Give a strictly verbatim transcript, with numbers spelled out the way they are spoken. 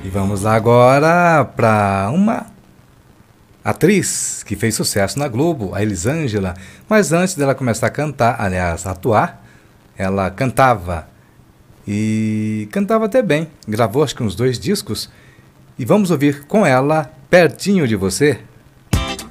E vamos lá agora para uma atriz que fez sucesso na Globo, a Elisângela. Mas antes dela começar a cantar, aliás, a atuar, ela cantava. E cantava até bem. Gravou acho que uns dois discos. E vamos ouvir com ela, Pertinho de Você.